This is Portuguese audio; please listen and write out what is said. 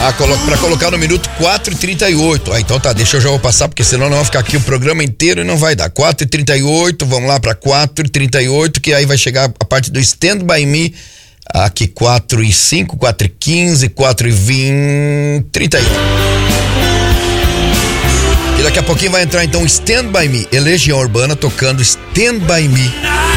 Pra colocar no minuto 4:38. Então tá, deixa eu já vou passar, porque senão não vai ficar aqui o programa inteiro e não vai dar. 4:38, vamos lá pra 4:38, que aí vai chegar a parte do Stand By Me, aqui 4:05, 4:15, 4:20, 31. E daqui a pouquinho vai entrar então Stand By Me, Legião Urbana tocando Stand By Me.